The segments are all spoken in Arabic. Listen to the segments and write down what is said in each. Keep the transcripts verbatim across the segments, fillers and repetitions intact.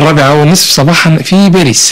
الرابعة والنصف صباحا في باريس.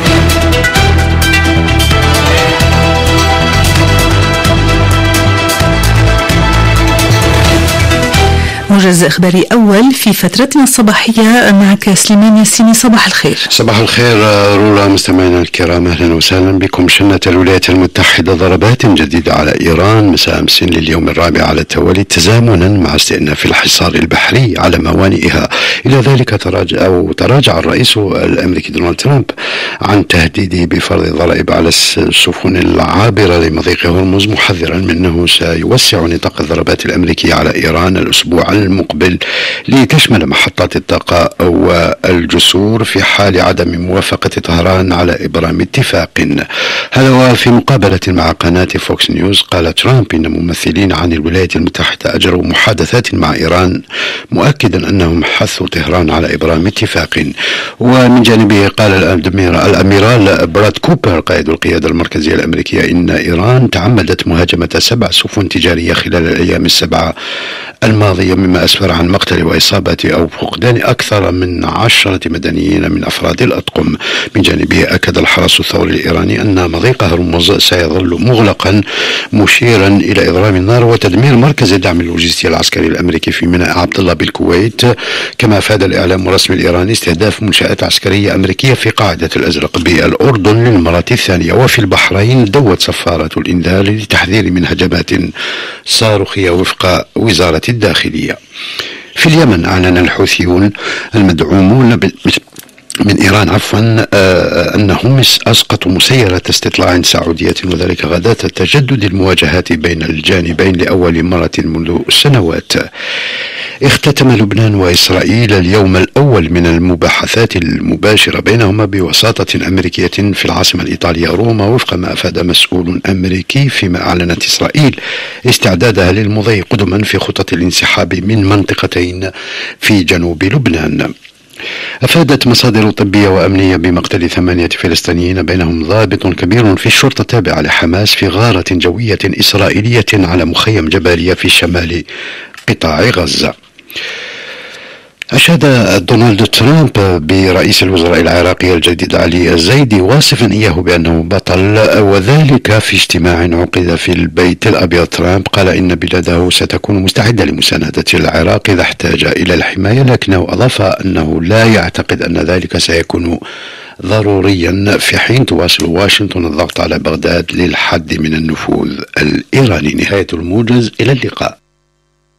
موجز إخباري أول في فترتنا الصباحية معك سليمان ياسيني. صباح الخير. صباح الخير رولا، مستمعينا الكرام، أهلا وسهلا بكم. شنت الولايات المتحدة ضربات جديدة على إيران مساء أمس لليوم الرابع على التوالي تزامنا مع استئناف الحصار البحري على موانئها. إلى ذلك تراجع أو تراجع الرئيس الأمريكي دونالد ترامب عن تهديده بفرض ضرائب على السفن العابرة لمضيق هرمز، محذرا من أنه سيوسع نطاق الضربات الأمريكية على إيران الأسبوع المقبل لتشمل محطات الطاقة والجسور في حال عدم موافقة طهران على إبرام اتفاق. هذا وفي مقابلة مع قناة فوكس نيوز قال ترامب إن ممثلين عن الولايات المتحدة أجروا محادثات مع إيران، مؤكدا أنهم حثوا طهران على إبرام اتفاق. ومن جانبه قال الأميرال براد كوبر قائد القيادة المركزية الأمريكية إن إيران تعمدت مهاجمة سبع سفن تجارية خلال الأيام السبعة الماضية، مما أسفر عن مقتل وإصابة أو فقدان أكثر من عشرة مدنيين من أفراد الأطقم. من جانبه أكد الحرس الثوري الإيراني أن مضيق هرمز سيظل مغلقا، مشيرا إلى إضرام النار وتدمير مركز الدعم اللوجستي العسكري الأمريكي في ميناء عبد الله بالكويت. كما أفاد الإعلام الرسمي الإيراني استهداف منشآت عسكرية أمريكية في قاعدة الأزرق بالأردن للمرة الثانية. وفي البحرين دوت سفارة الإنذار للتحذير من هجمات صاروخية وفق وزارة الداخلية. في اليمن أعلن الحوثيون المدعومون من إيران عفوا أنهم أسقطوا مسيرة استطلاع سعودية، وذلك غداة تجدد المواجهات بين الجانبين لأول مرة منذ سنوات. اختتم لبنان وإسرائيل اليوم الأول من المباحثات المباشرة بينهما بوساطة أمريكية في العاصمة الإيطالية روما، وفق ما أفاد مسؤول أمريكي، فيما أعلنت إسرائيل استعدادها للمضي قدما في خطط الانسحاب من منطقتين في جنوب لبنان. أفادت مصادر طبية وأمنية بمقتل ثمانية فلسطينيين بينهم ضابط كبير في الشرطة تابعة لحماس في غارة جوية إسرائيلية على مخيم جباليا في شمال قطاع غزة. أشاد دونالد ترامب برئيس الوزراء العراقي الجديد علي الزيدي، واصفا إياه بأنه بطل، وذلك في اجتماع عقد في البيت الأبيض. ترامب قال إن بلاده ستكون مستعدة لمساندة العراق إذا احتاج إلى الحماية، لكنه أضاف أنه لا يعتقد أن ذلك سيكون ضروريا في حين تواصل واشنطن الضغط على بغداد للحد من النفوذ الإيراني. نهاية الموجز، إلى اللقاء.